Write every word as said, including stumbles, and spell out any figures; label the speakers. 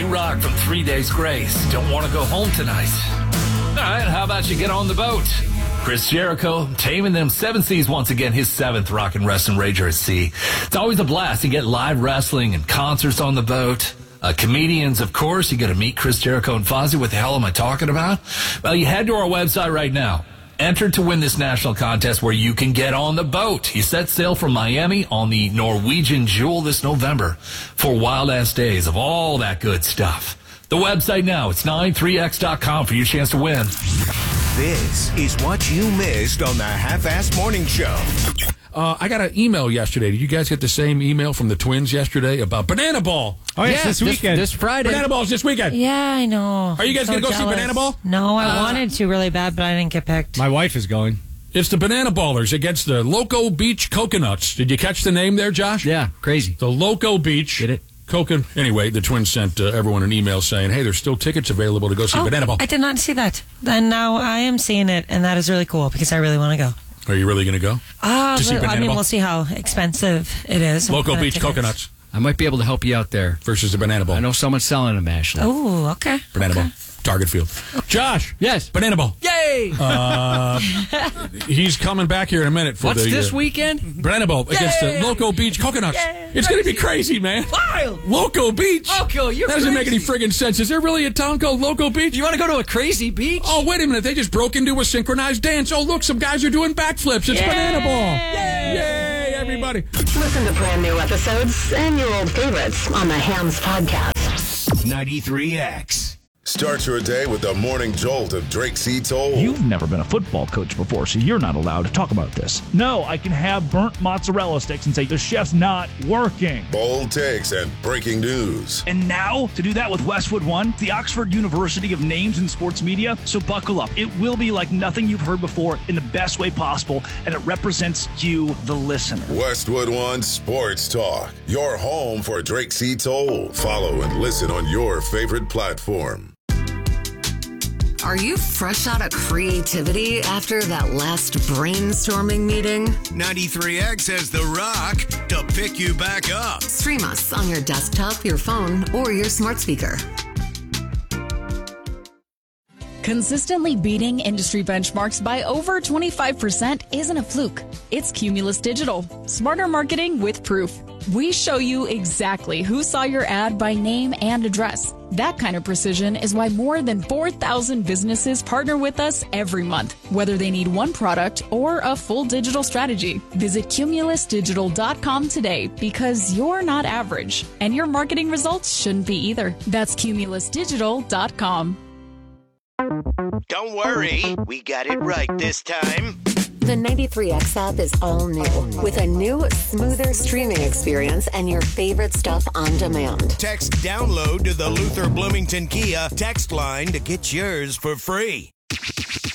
Speaker 1: new rock from Three Days Grace. Don't want to go home tonight. All right, how about you get on the boat? Chris Jericho taming them seven seas once again, his seventh rock and wrestling Rager at Sea. It's always a blast to get live wrestling and concerts on the boat. Uh, comedians, of course. You got to meet Chris Jericho and Fozzy. What the hell am I talking about? Well, you head to our website right now. Enter to win this national contest where you can get on the boat. You set sail from Miami on the Norwegian Jewel this November for wild-ass days of all that good stuff. The website now, it's nine three x dot com for your chance to win.
Speaker 2: This is what you missed on the Half-Assed Morning Show.
Speaker 3: Uh, I got an email yesterday. Did you guys get the same email from the Twins yesterday about Banana Ball?
Speaker 4: Oh, yes,
Speaker 5: yeah,
Speaker 4: this weekend.
Speaker 5: This, this Friday.
Speaker 3: Banana Ball's this weekend.
Speaker 6: Yeah, I know.
Speaker 3: Are you guys
Speaker 6: so
Speaker 3: going to go
Speaker 6: jealous.
Speaker 3: see Banana Ball?
Speaker 6: No, I
Speaker 3: Uh,
Speaker 6: wanted to really bad, but I didn't get picked.
Speaker 4: My wife is going.
Speaker 3: It's the Banana Ballers against the Loco Beach Coconuts. Did you catch the name there, Josh?
Speaker 5: Yeah, crazy.
Speaker 3: The Loco Beach.
Speaker 5: Get it?
Speaker 3: Coconut. Anyway, the Twins sent uh, everyone an email saying, hey, there's still tickets available to go see
Speaker 6: oh,
Speaker 3: Banana Ball.
Speaker 6: I did not see that. And now I am seeing it, and that is really cool because I really want to go.
Speaker 3: Are you really going to go?
Speaker 6: Ah,
Speaker 3: To see
Speaker 6: I
Speaker 3: Banana
Speaker 6: mean,
Speaker 3: Ball?
Speaker 6: we'll see how expensive it is.
Speaker 3: Loco
Speaker 6: Uh,
Speaker 3: Beach
Speaker 6: tickets.
Speaker 3: Coconuts
Speaker 5: I might be able to help you out there.
Speaker 3: versus the Banana Ball.
Speaker 5: I know someone's selling them, Ashley.
Speaker 6: Oh, okay.
Speaker 3: Banana
Speaker 6: okay.
Speaker 3: Ball. Target Field. Josh.
Speaker 5: Yes.
Speaker 3: Banana Ball.
Speaker 5: Yay!
Speaker 3: Uh, he's coming back here in a minute for
Speaker 5: What's
Speaker 3: the
Speaker 5: this
Speaker 3: uh,
Speaker 5: weekend?
Speaker 3: Banana Ball against the Loco Beach Coconuts.
Speaker 5: Yay.
Speaker 3: It's going to be crazy, man.
Speaker 5: Wild!
Speaker 3: Loco Beach.
Speaker 5: Loco, you're
Speaker 3: That doesn't make any
Speaker 5: crazy.
Speaker 3: friggin' sense. Is there really a town called Loco Beach?
Speaker 5: You want to go to a crazy beach?
Speaker 3: Oh, wait a minute. They just broke into a synchronized dance. Oh, look, some guys are doing backflips. It's
Speaker 6: Yay.
Speaker 3: Banana Ball. Yay, Yay everybody.
Speaker 7: Listen to brand new episodes and your old favorites on the Hams Podcast.
Speaker 2: ninety-three X.
Speaker 8: Start your day with the morning jolt of Drake C. Toll.
Speaker 9: You've never been a football coach before, so you're not allowed to talk about this. No, I can have burnt mozzarella sticks and say the chef's not working.
Speaker 8: Bold takes and breaking news.
Speaker 9: And now, to do that with Westwood One, the Oxford University of Names in Sports Media, so buckle up. It will be like nothing you've heard before in the best way possible, and it represents you, the listener.
Speaker 8: Westwood One Sports Talk. Your home for Drake C. Toll. Follow and listen on your favorite platform.
Speaker 10: Are you fresh out of creativity after that last brainstorming meeting?
Speaker 2: ninety-three X has The Rock to pick you back up.
Speaker 10: Stream us on your desktop, your phone, or your smart speaker.
Speaker 11: Consistently beating industry benchmarks by over twenty-five percent isn't a fluke. It's Cumulus Digital. Smarter marketing with proof. We show you exactly who saw your ad by name and address. That kind of precision is why more than four thousand businesses partner with us every month, whether they need one product or a full digital strategy. Visit cumulus digital dot com today because you're not average, and your marketing results shouldn't be either. That's cumulus digital dot com.
Speaker 2: Don't worry, we got it right this time.
Speaker 7: The ninety-three X app is all new with a new, smoother streaming experience and your favorite stuff on demand.
Speaker 2: Text download to the Luther Bloomington Kia text line to get yours for free.